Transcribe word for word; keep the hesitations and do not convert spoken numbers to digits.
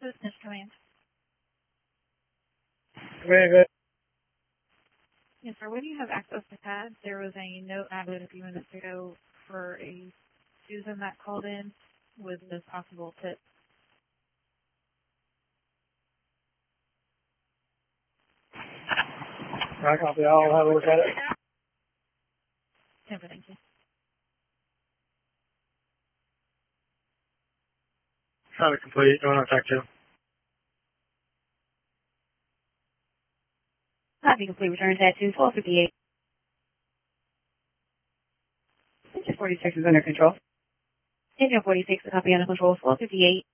Business command. Very good. Yes, sir. When you have access to P A D, there was a note added a few minutes ago for a Susan that called in with this possible tip. I copy. I'll have a look at it. Timber, thank you. Trying to complete. Going on track two. Copy complete. Return to two, twelve fifty-eight. Engine forty-six is under control. Engine forty-six, copy under control, twelve fifty-eight.